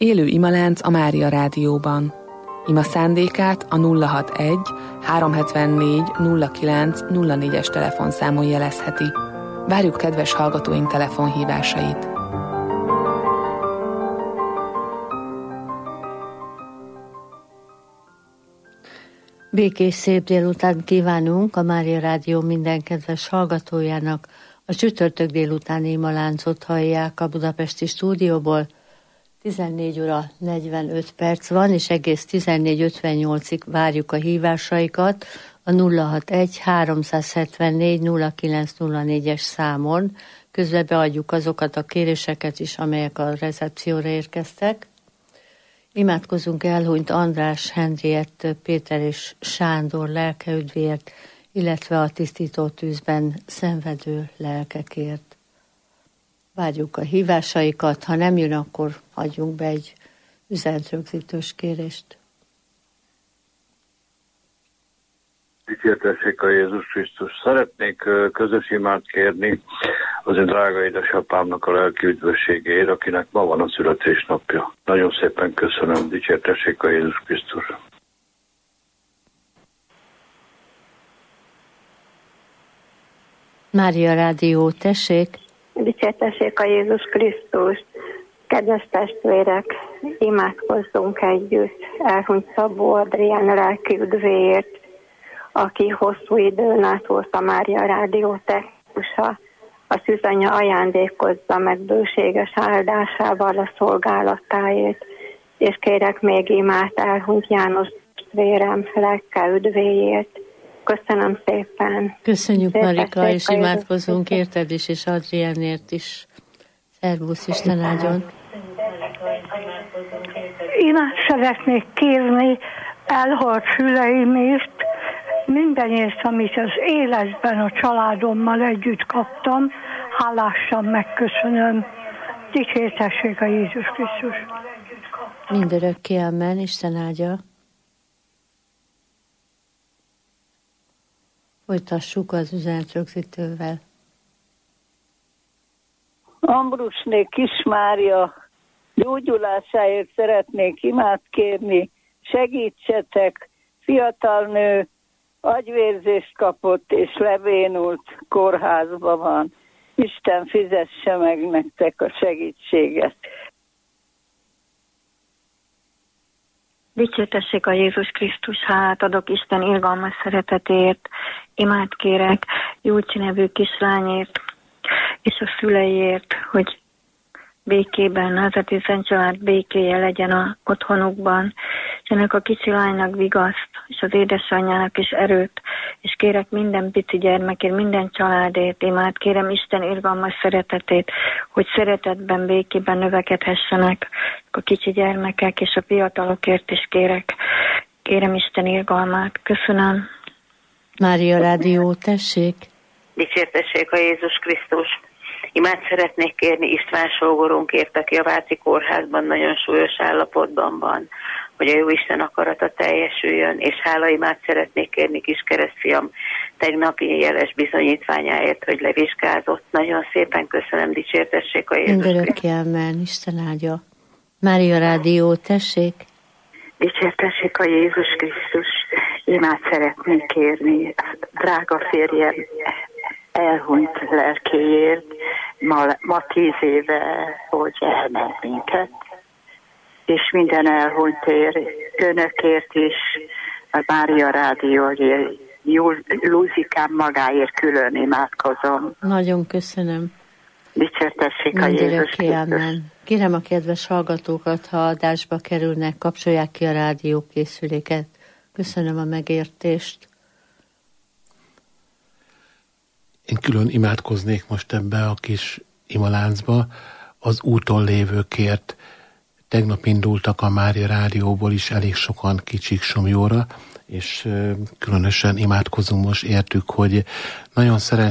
Élő imalánc a Mária Rádióban. Ima szándékát a 061 374 09 04-es telefonszámon jelezheti. Várjuk kedves hallgatóink telefonhívásait. Békés szép délután kívánunk a Mária Rádió minden kedves hallgatójának. A csütörtök délutáni imaláncot hallják a budapesti stúdióból. 14 óra 45 perc van, és egész 14:58-ig várjuk a hívásaikat a 061 374 0904-es számon. Közben beadjuk azokat a kéréseket is, amelyek a recepcióra érkeztek. Imádkozunk elhunyt András, Henriett, Péter és Sándor lelkeüdvéért, illetve a tisztító tűzben szenvedő lelkekért. Várjuk a hívásaikat, ha nem jön, akkor adjunk be egy üzenetrögzítős kérést. Dicsértessék a Jézus Krisztus. Szeretnék közös imát kérni az én drága édesapámnak a lelki üdvösségéért, akinek ma van a születésnapja. Nagyon szépen köszönöm. Dicsértessék a Jézus Krisztus. Mária Rádió, tessék! Dicsértessék a Jézus Krisztus! Kedves testvérek, imádkozzunk együtt elhunyt Szabó Adrián lelki üdvéért, aki hosszú időn át volt a Mária Rádió technikusa. A szűzanya ajándékozza meg bőséges áldásával a szolgálatáért, és kérek még imát elhunyt János testvérem lelke üdvéért. Köszönöm szépen. Köszönjük, Marika, és imádkozunk érted is, és Adriánért is. Szervusz, Isten áldjon. Imát szeretnék kérni elhalt szüleimért, mindenért, amit az életben a családommal együtt kaptam, hálásan megköszönöm. Dicsértessék a Jézus Krisztus. Mindörökké, amen, Isten áldja. Folytassuk az üzenetrögzítővel. Ambrusné Kis Mária gyógyulásáért szeretnék imát kérni. Segítsetek, fiatal nő, agyvérzést kapott és lebénult, kórházban van. Isten fizesse meg nektek a segítséget. Dicsértessék a Jézus Krisztus, hálát adok Isten irgalmas szeretetért, imát kérek Júlcsi nevű kislányért és a szüleiért, hogy békében, Názáreti Szent Család békéje legyen a otthonukban, és ennek a kicsi lánynak vigaszt, és az édesanyjának is erőt, és kérek minden pici gyermekért, minden családért imát, kérem Isten irgalmas szeretetét, hogy szeretetben, békében növekedhessenek a kicsi gyermekek, és a fiatalokért is kérem Isten irgalmát. Köszönöm. Mária Rádió, tessék! Dicsértessék a Jézus Krisztus! Imát szeretnék kérni István sógorunkért, aki a Váci kórházban nagyon súlyos állapotban van, hogy a Jóisten akarata teljesüljön, és hálaimát szeretnék kérni kiskeresztfiam tegnapi jeles bizonyítványáért, hogy levizsgázott. Nagyon szépen köszönöm, dicsértessék a Jézus Krisztus. Mindörökké, amen, Isten áldja. Mária Rádió, tessék! Dicsértessék a Jézus Krisztus! Imát szeretnék kérni drága férjem elhunyt lelkéért, ma 10 éve, hogy elment minket, és minden elhunytért, önökért is, a Mária Rádióért, Lúzikám magáért külön imádkozom. Nagyon köszönöm. Dicsértessék a Jézus Krisztus. Kérem a kedves hallgatókat, ha adásba kerülnek, kapcsolják ki a rádiókészüléket. Köszönöm a megértést. Én külön imádkoznék most ebbe a kis imaláncba az úton lévőkért. Tegnap indultak a Mária Rádióból is elég sokan Kicsik-Somlyóra, és különösen imádkozunk most értük, hogy nagyon